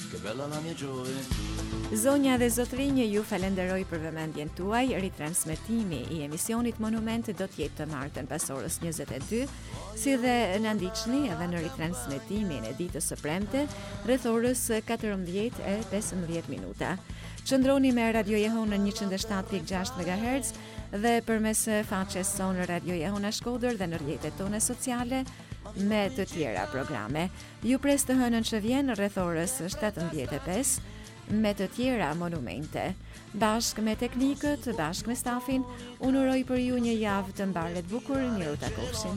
che bella la mia gioventù. Zonja dhe zotrinj, ju falenderoj për vëmendjen tuaj. Ritransmetimi I emisionit Monument do të jetë të martën pas orës 22, si dhe na ndiqni edhe në ritransmetimin e ditës së premte rreth orës 14:15 minuta. Qëndroni me Radio Jehon në 107.6 MHz dhe përmes faqes sonë Radio Jehona Shkodër dhe në rrjetet tona sociale me të tjera programe. Ju pres të hënën që vjen rreth orës 17:05 me të tjera monumente. Bashkë me teknikët, bashkë me stafin, unë uroj për ju një javë të mbarë të bukur, miru takofshin.